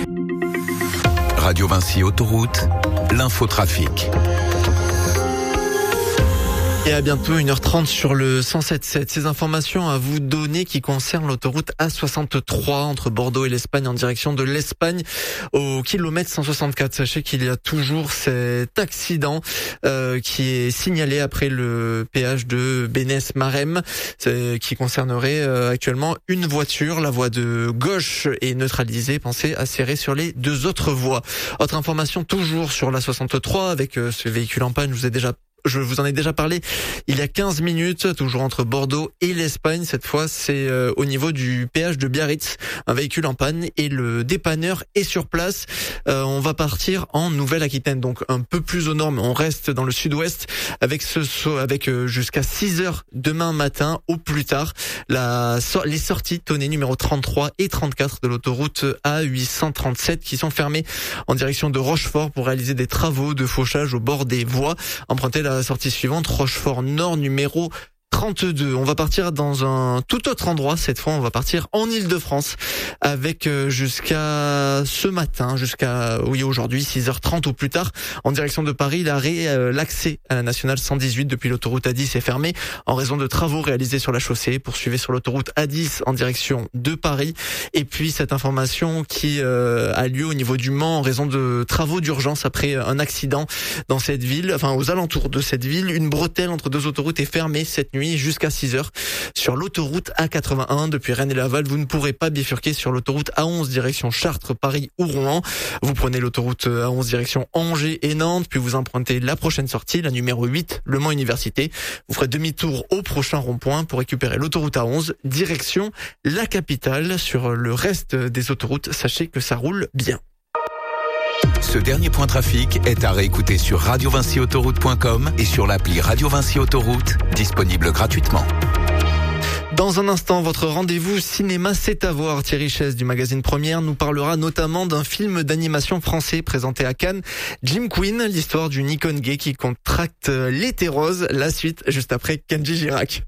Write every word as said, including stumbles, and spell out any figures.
Radio Vinci Autoroute, l'infotrafic. Et à bientôt une heure trente sur le cent sept sept. Ces informations à vous donner qui concernent l'autoroute A soixante-trois entre Bordeaux et l'Espagne en direction de l'Espagne au kilomètre cent soixante-quatre. Sachez qu'il y a toujours cet accident euh, qui est signalé après le péage de Bénesse-Marem qui concernerait euh, actuellement une voiture. La voie de gauche est neutralisée. Pensez à serrer sur les deux autres voies. Autre information toujours sur l'A soixante-trois avec euh, ce véhicule en panne. Je vous ai déjà Je vous en ai déjà parlé il y a quinze minutes, toujours entre Bordeaux et l'Espagne. Cette fois, c'est euh, au niveau du péage de Biarritz, un véhicule en panne et le dépanneur est sur place. Euh, on va partir en Nouvelle-Aquitaine, donc un peu plus au nord, mais on reste dans le sud-ouest avec ce avec euh, jusqu'à six heures demain matin au plus tard. La, les sorties tonnées numéro trente-trois et trente-quatre de l'autoroute A huit cent trente-sept qui sont fermées en direction de Rochefort pour réaliser des travaux de fauchage au bord des voies. Empruntez la sortie suivante, Rochefort Nord numéro trente-deux. On va partir dans un tout autre endroit. Cette fois, on va partir en Île-de-France avec jusqu'à ce matin, jusqu'à, oui, aujourd'hui, six heures trente ou plus tard, en direction de Paris. L'arrêt, euh, l'accès à la nationale cent dix-huit depuis l'autoroute A dix est fermé en raison de travaux réalisés sur la chaussée. Poursuivez sur l'autoroute A dix en direction de Paris. Et puis, cette information qui euh, a lieu au niveau du Mans en raison de travaux d'urgence après un accident dans cette ville, enfin, aux alentours de cette ville. Une bretelle entre deux autoroutes est fermée cette nuit jusqu'à six heures sur l'autoroute A quatre-vingt-un depuis Rennes et Laval. Vous ne pourrez pas bifurquer sur l'autoroute A onze direction Chartres, Paris ou Rouen. Vous prenez l'autoroute A onze direction Angers et Nantes, puis vous empruntez la prochaine sortie, la numéro huit, Le Mans Université. Vous ferez demi-tour au prochain rond-point pour récupérer l'autoroute A onze direction la capitale. Sur le reste des autoroutes, sachez que ça roule bien. Ce dernier point trafic est à réécouter sur radio vinci autoroute point com et sur l'appli Radio Vinci Autoroute, disponible gratuitement. Dans un instant, votre rendez-vous cinéma c'est à voir. Thierry Chaise du magazine Première nous parlera notamment d'un film d'animation français présenté à Cannes, Jim Queen, l'histoire d'une icône gay qui contracte l'hétérose. La suite juste après Kenji Girac.